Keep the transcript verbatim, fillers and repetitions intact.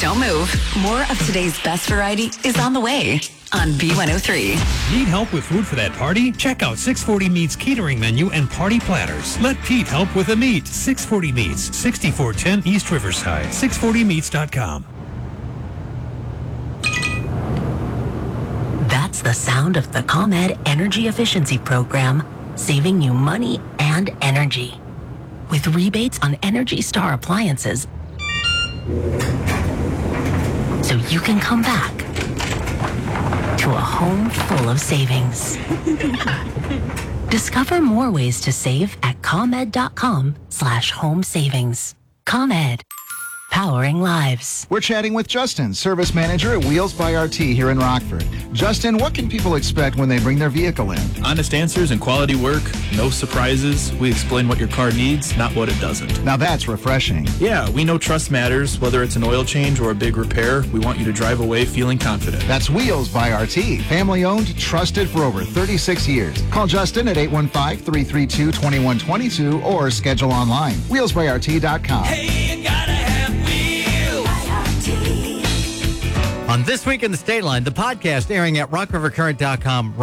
Don't move. More of today's best variety is on the way on B one oh three. Need help with food for that party? Check out six forty Meats catering menu and party platters. Let Pete help with the meat. six forty Meats, sixty-four ten East Riverside. six forty meats dot com. That's the sound of the ComEd Energy Efficiency Program, saving you money and energy. With rebates on Energy Star appliances, so you can come back to a home full of savings. Discover more ways to save at ComEd.com slash home savings. ComEd, powering lives. We're chatting with Justin, service manager at Wheels by R T here in Rockford. Justin, what can people expect when they bring their vehicle in? Honest answers and quality work, no surprises. We explain what your car needs, not what it doesn't. Now that's refreshing. Yeah, we know trust matters. Whether it's an oil change or a big repair, we want you to drive away feeling confident. That's Wheels by R T. Family owned, trusted for over thirty-six years. Call Justin at eight one five, three three two, two one two two or schedule online. wheels by R T dot com. Hey, you gotta have Wheels. On This Week in the State Line, the podcast airing at rock river current dot com.